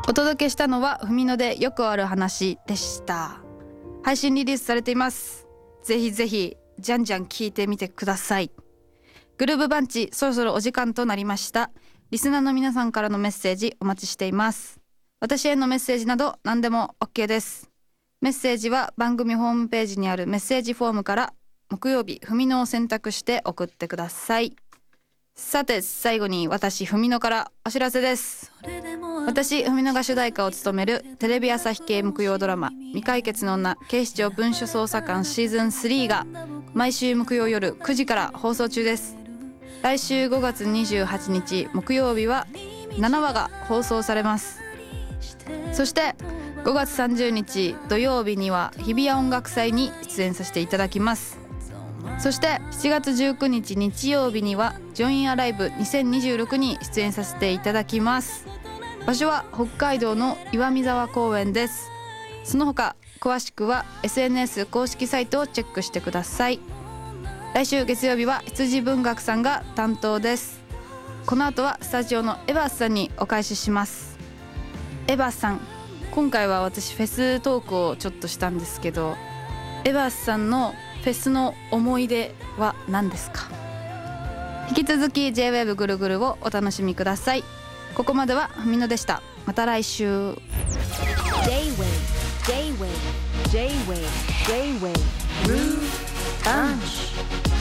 お届けしたのはふみのでよくある話でした。配信リリースされています。ぜひぜひじゃんじゃん聞いてみてください。グルーブバンチ、そろそろお時間となりました。リスナーの皆さんからのメッセージお待ちしています。私へのメッセージなど何でも OK です。メッセージは番組ホームページにあるメッセージフォームから木曜日ふみのを選択して送ってください。さて最後に私ふみのからお知らせです。私ふみのが主題歌を務めるテレビ朝日系木曜ドラマ未解決の女警視庁文書捜査官シーズン3が毎週木曜夜9時から放送中です。来週5月28日木曜日は7話が放送されます。そして5月30日土曜日には日比谷音楽祭に出演させていただきます。そして7月19日日曜日にはジョインアライブ2026に出演させていただきます。場所は北海道の岩見沢公園です。その他詳しくは SNS 公式サイトをチェックしてください。来週月曜日は羊文学さんが担当です。この後はスタジオのエバースさんにお返しします。エバースさん、今回は私フェストークをちょっとしたんですけど、エバースさんのフェスの思い出は何ですか？引き続き J-WAVE ぐるぐるをお楽しみください。ここまではふみのでした。また来週。 J-WAVE Groove Punch。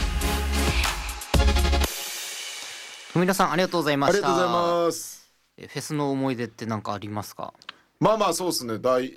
ふみのさんありがとうございました。 ありがとうございます。 フェスの思い出って何かありますか？ まあそうですね。